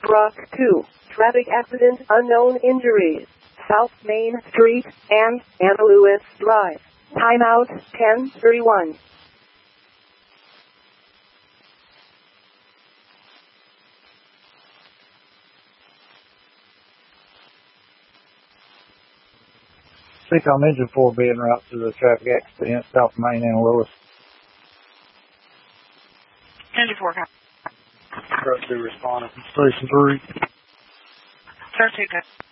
Cross 2. Traffic accident, unknown injuries. South Main Street and Anna Lewis Drive. Timeout 10:31. Speak on engine 4B en route to the traffic accident, South Main and Lewis. Engine 4, copy. Road 2 responding from Station 3. Sir, 2, good.